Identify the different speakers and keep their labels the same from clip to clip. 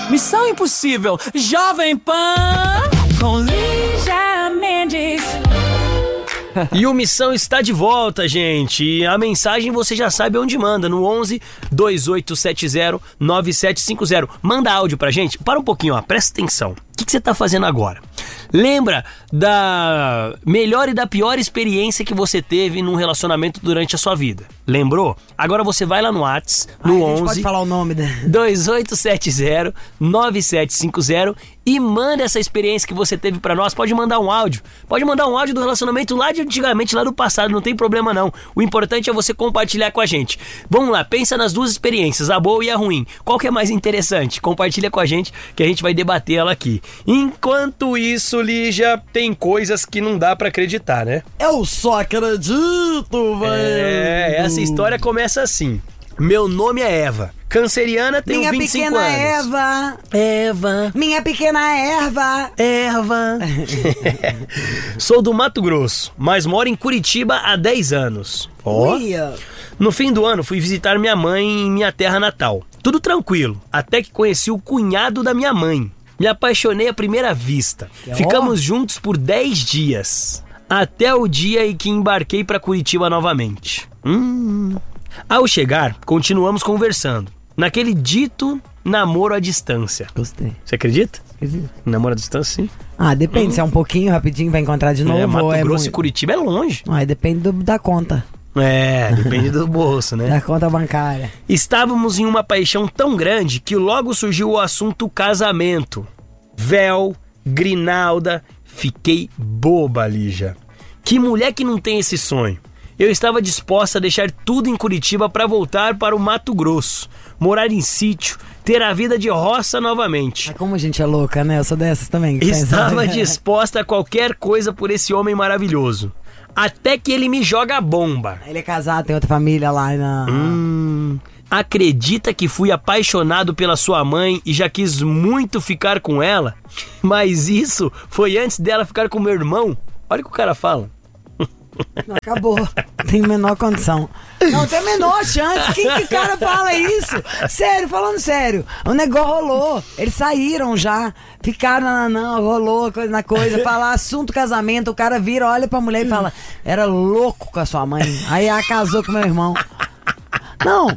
Speaker 1: Missão Impossível, Jovem Pan, com Lígia Mendes.
Speaker 2: E o Missão está de volta, gente. E a mensagem você já sabe onde manda, no 11 2870 9750. Manda áudio pra gente. Para um pouquinho, ó, presta atenção. O que você tá fazendo agora? Lembra da melhor e da pior experiência que você teve num relacionamento durante a sua vida? Lembrou? Agora você vai lá no WhatsApp, no 11...
Speaker 3: pode falar o nome, né?
Speaker 2: 2870 9750 e manda essa experiência que você teve pra nós. Pode mandar um áudio. Pode mandar um áudio do relacionamento lá de antigamente, lá do passado. Não tem problema não. O importante é você compartilhar com a gente. Vamos lá, pensa nas duas experiências, a boa e a ruim. Qual que é mais interessante? Compartilha com a gente que a gente vai debater ela aqui. Enquanto isso, Lígia, tem coisas que não dá pra acreditar, né?
Speaker 3: Eu só acredito, velho.
Speaker 2: Essa história começa assim. Meu nome é Eva. Canceriana, tenho 25 anos.
Speaker 3: Minha pequena
Speaker 2: Eva.
Speaker 3: Minha pequena erva.
Speaker 2: Sou do Mato Grosso, mas moro em Curitiba há 10 anos. No fim do ano, fui visitar minha mãe em minha terra natal. Tudo tranquilo, até que conheci o cunhado da minha mãe. Me apaixonei à primeira vista. Ficamos juntos por 10 dias. Até o dia em que embarquei para Curitiba novamente. Ao chegar, continuamos conversando. Naquele dito namoro à distância.
Speaker 3: Gostei.
Speaker 2: Você acredita?
Speaker 3: Acredito.
Speaker 2: Namoro à distância, sim.
Speaker 3: Ah, depende. Se é um pouquinho, rapidinho, vai encontrar de novo.
Speaker 2: Mato
Speaker 3: ou
Speaker 2: Grosso e Curitiba é longe.
Speaker 3: Aí depende da conta.
Speaker 2: Depende do bolso, né?
Speaker 3: Da conta bancária.
Speaker 2: Estávamos em uma paixão tão grande que logo surgiu o assunto casamento. Véu, grinalda, fiquei boba, Lígia. Que mulher que não tem esse sonho? Eu estava disposta a deixar tudo em Curitiba para voltar para o Mato Grosso, morar em sítio, ter a vida de roça novamente.
Speaker 3: Como a gente é louca, né? Eu sou dessas também.
Speaker 2: Estava disposta a qualquer coisa por esse homem maravilhoso. Até que ele me joga a bomba.
Speaker 3: Ele é casado, tem outra família lá na...
Speaker 2: Acredita que fui apaixonado pela sua mãe e já quis muito ficar com ela? Mas isso foi antes dela ficar com meu irmão? Olha o que o cara fala.
Speaker 3: Não, acabou. Tem menor condição. Não tem a menor chance. Quem que cara fala isso? Sério, falando sério. O negócio rolou. Eles saíram já. Ficaram, não, rolou coisa na coisa. Falar assunto casamento. O cara vira, olha pra mulher e fala: era louco com a sua mãe. Aí ela casou com meu irmão. Não,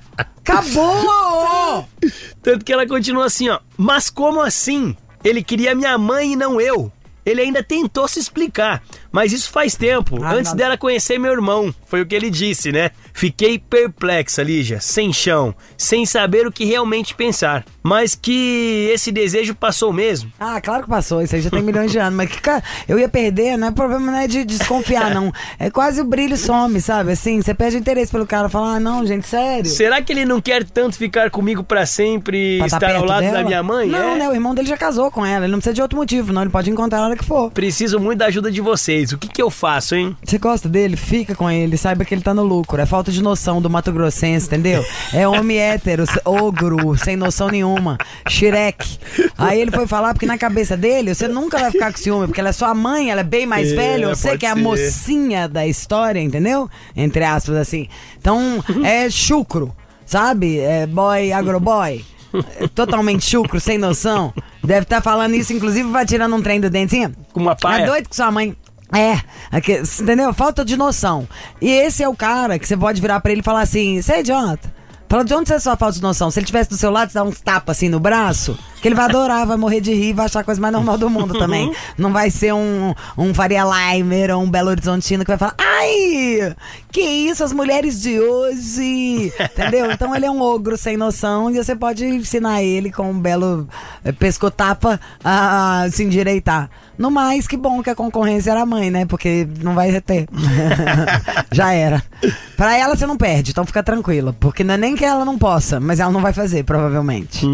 Speaker 3: acabou!
Speaker 2: Tanto que ela continua assim, ó. Mas como assim? Ele queria minha mãe e não eu. Ele ainda tentou se explicar, mas isso faz tempo, antes dela conhecer meu irmão. Foi o que ele disse, né? Fiquei perplexa, Lígia, sem chão, sem saber o que realmente pensar. Mas que esse desejo passou mesmo.
Speaker 3: Ah, claro que passou, isso aí já tem milhões de anos. Mas que cara, eu ia perder, não é problema, não é de desconfiar, não. É quase o brilho some, sabe? Assim, você perde o interesse pelo cara, fala, ah, não, gente, sério.
Speaker 2: Será que ele não quer tanto ficar comigo pra sempre e estar ao lado dela? Da minha mãe?
Speaker 3: Não, né? O irmão dele já casou com ela, ele não precisa de outro motivo, não. Ele pode encontrar a hora que for.
Speaker 2: Preciso muito da ajuda de vocês. O que eu faço, hein?
Speaker 3: Você gosta dele? Fica com ele, saiba que ele tá no lucro. É falta de noção do Mato Grossense, entendeu? É homem hétero, ogro, sem noção nenhuma. Shrek. Aí ele foi falar, porque na cabeça dele, você nunca vai ficar com ciúme, porque ela é sua mãe, ela é bem mais velha, você que é a mocinha da história, entendeu? Entre aspas, assim. Então, é chucro, sabe? É boy, agroboy. Totalmente chucro, sem noção. Deve estar falando isso, inclusive vai tirando um trem do dente assim.
Speaker 2: Com uma paia.
Speaker 3: É doido com sua mãe. Entendeu? Falta de noção. E esse é o cara que você pode virar pra ele e falar assim: você é idiota? Fala, de onde você só falta de noção? Se ele tivesse do seu lado, você dá uns tapas assim no braço, que ele vai adorar, vai morrer de rir, vai achar a coisa mais normal do mundo também. Não vai ser um Faria Limer ou um Belo Horizontino que vai falar: ai, que isso, as mulheres de hoje. Entendeu? Então ele é um ogro sem noção e você pode ensinar ele com um belo pescotapa a se endireitar. No mais, que bom que a concorrência era a mãe, né? Porque não vai ter. Já era. Pra ela você não perde, então fica tranquila. Porque não é nem que ela não possa, mas ela não vai fazer, provavelmente.